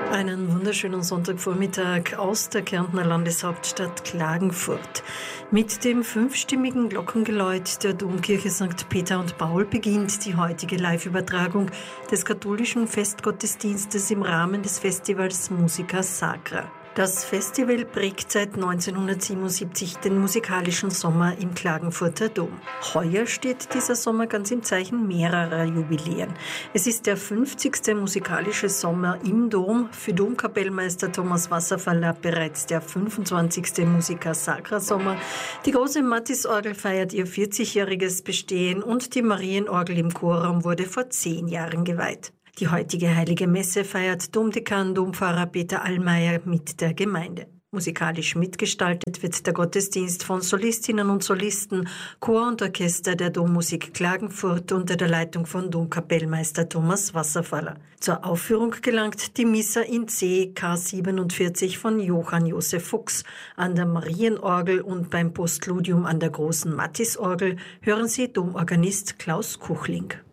Einen wunderschönen Sonntagvormittag aus der Kärntner Landeshauptstadt Klagenfurt. Mit dem 5-stimmigen Glockengeläut der Domkirche St. Peter und Paul beginnt die heutige Live-Übertragung des katholischen Festgottesdienstes im Rahmen des Festivals Musica Sacra. Das Festival prägt seit 1977 den musikalischen Sommer im Klagenfurter Dom. Heuer steht dieser Sommer ganz im Zeichen mehrerer Jubiläen. Es ist der 50. musikalische Sommer im Dom, für Domkapellmeister Thomas Wasserfaller bereits der 25. Musica Sacra Sommer. Die große Mattisorgel feiert ihr 40-jähriges Bestehen und die Marienorgel im Chorraum wurde vor 10 Jahren geweiht. Die heutige Heilige Messe feiert Domdekan Dompfarrer Peter Allmeier mit der Gemeinde. Musikalisch mitgestaltet wird der Gottesdienst von Solistinnen und Solisten, Chor und Orchester der Dommusik Klagenfurt unter der Leitung von Domkapellmeister Thomas Wasserfaller. Zur Aufführung gelangt die Missa in C K47 von Johann Josef Fuchs. An der Marienorgel und beim Postludium an der großen Mattisorgel hören Sie Domorganist Klaus Kuchling.